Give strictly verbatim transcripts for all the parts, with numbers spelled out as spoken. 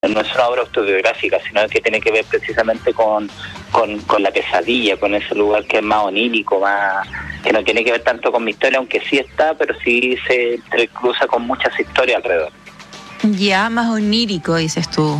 no es una obra autobiográfica, sino que tiene que ver precisamente con, con, con la pesadilla, con ese lugar que es más onírico, más que no tiene que ver tanto con mi historia, aunque sí está, pero sí se cruza con muchas historias alrededor. Ya, más onírico, dices tú.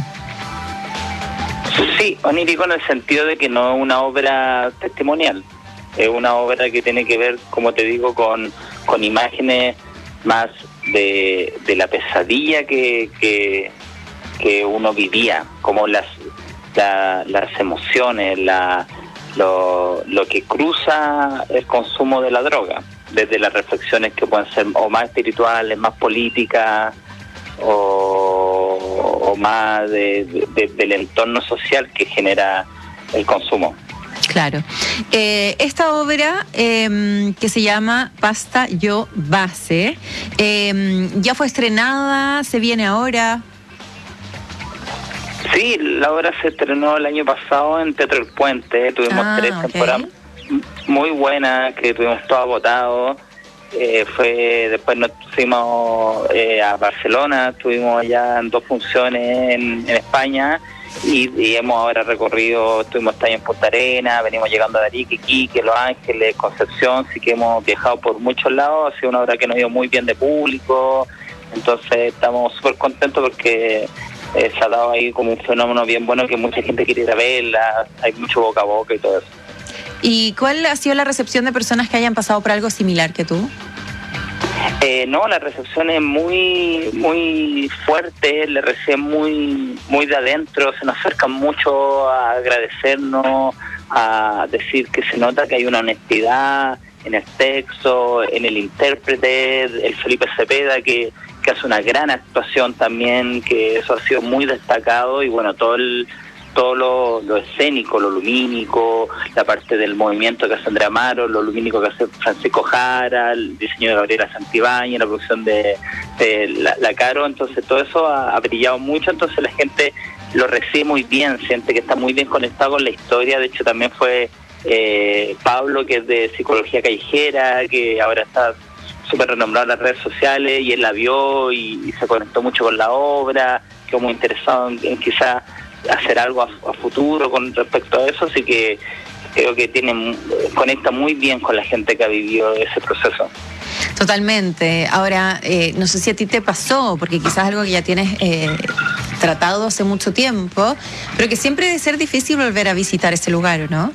Sí, onírico en el sentido de que no es una obra testimonial, es una obra que tiene que ver, como te digo, con, con imágenes más de, de la pesadilla que, que, que uno vivía, como las, la, las emociones, la, lo, lo que cruza el consumo de la droga, desde las reflexiones que pueden ser o más espirituales, más políticas, o, o más de, de, del entorno social que genera el consumo. Claro. Eh, esta obra eh, que se llama Pasta Yo Base, eh, ya fue estrenada, se viene ahora. Sí, la obra se estrenó el año pasado en Teatro El Puente. Tuvimos ah, tres okay. temporadas muy buenas, que tuvimos todo agotado. Eh, fue después nos fuimos eh, a Barcelona, estuvimos allá en dos funciones en, en España. Y, y hemos ahora recorrido, estuvimos este año en Punta Arenas, venimos llegando a Arica, Iquique, Los Ángeles, Concepción, así que hemos viajado por muchos lados, ha sido una obra que nos ha ido muy bien de público, entonces estamos súper contentos porque eh, se ha dado ahí como un fenómeno bien bueno que mucha gente quiere ir a verla, hay mucho boca a boca y todo eso. ¿Y cuál ha sido la recepción de personas que hayan pasado por algo similar que tú? Eh, no, la recepción es muy muy fuerte, le reciben muy muy de adentro, se nos acercan mucho a agradecernos, a decir que se nota que hay una honestidad en el texto, en el intérprete, el Felipe Cepeda, que, que hace una gran actuación también, que eso ha sido muy destacado, y bueno, todo el todo lo, lo escénico, lo lumínico, la parte del movimiento que hace Andrea Amaro, lo lumínico que hace Francisco Jara, el diseño de Gabriela Santibáñez, la producción de, de la, la Caro, entonces todo eso ha, ha brillado mucho, entonces la gente lo recibe muy bien, siente que está muy bien conectado con la historia. De hecho también fue eh, Pablo, que es de Psicología Callejera, que ahora está súper renombrado en las redes sociales, y él la vio y, y se conectó mucho con la obra, quedó muy interesado en, en quizás hacer algo a, a futuro con respecto a eso, así que creo que tiene, conecta muy bien con la gente que ha vivido ese proceso. Totalmente. Ahora, eh, no sé si a ti te pasó, porque quizás algo que ya tienes eh, tratado hace mucho tiempo, pero que siempre debe ser difícil volver a visitar ese lugar, ¿no?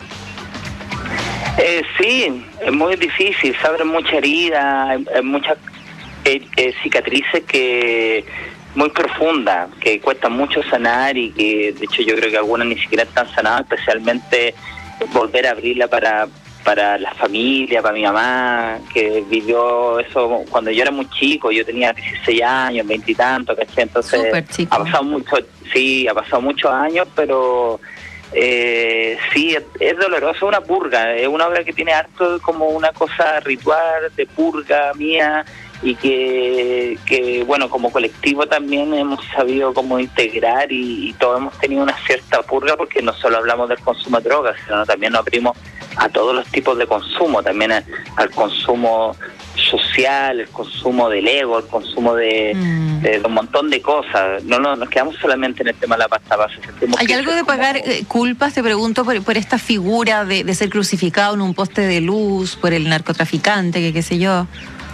Eh, sí, es muy difícil, se abren muchas heridas, hay, hay muchas eh, eh, cicatrices que muy profunda, que cuesta mucho sanar, y que de hecho yo creo que algunas ni siquiera están sanadas, especialmente volver a abrirla para para la familia, para mi mamá, que vivió eso cuando yo era muy chico, yo tenía dieciséis años, veinte y tanto, ¿cachai? Entonces ha pasado mucho, sí, ha pasado muchos años, pero eh, sí, es, es doloroso, es una purga, es una obra que tiene harto como una cosa ritual de purga mía, y que, que bueno, como colectivo también hemos sabido cómo integrar, y, y todos hemos tenido una cierta purga, porque no solo hablamos del consumo de drogas, sino también nos abrimos a todos los tipos de consumo, también a, al consumo social, el consumo del ego, el consumo de, mm. de, de un montón de cosas. No, no nos quedamos solamente en el tema de la pasta base. ¿Hay algo de pagar como... culpas, te pregunto, por, por esta figura de, de ser crucificado en un poste de luz, por el narcotraficante, que qué sé yo?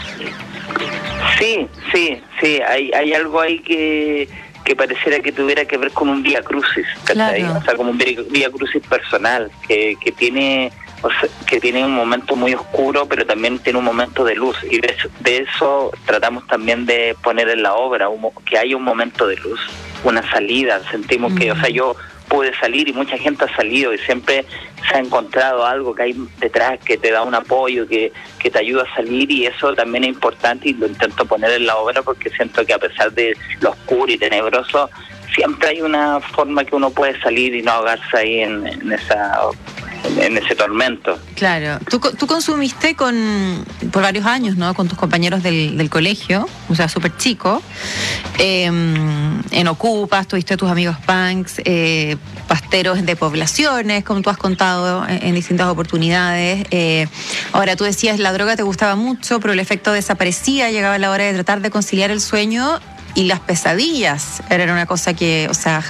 Sí, sí, sí, hay, hay algo ahí que, que pareciera que tuviera que ver con un vía crucis, claro. O sea, como un vía crucis personal, que, que tiene o sea, que tiene un momento muy oscuro, pero también tiene un momento de luz, y de eso, de eso tratamos también de poner en la obra, un, que haya un momento de luz, una salida. Sentimos mm. que, o sea, yo pude salir y mucha gente ha salido, y siempre se ha encontrado algo que hay detrás que te da un apoyo, que, que te ayuda a salir, y eso también es importante, y lo intento poner en la obra porque siento que a pesar de lo oscuro y tenebroso, siempre hay una forma que uno puede salir y no ahogarse ahí en, en esa en ese tormento. Claro. Tú, tú consumiste con por varios años, ¿no? Con tus compañeros del, del colegio, o sea, súper chico. Eh, en Ocupas, tuviste a tus amigos punks, eh, pasteros de poblaciones, como tú has contado en, en distintas oportunidades. Eh, ahora, tú decías, la droga te gustaba mucho, pero el efecto desaparecía, llegaba la hora de tratar de conciliar el sueño, y las pesadillas eran una cosa que, o sea,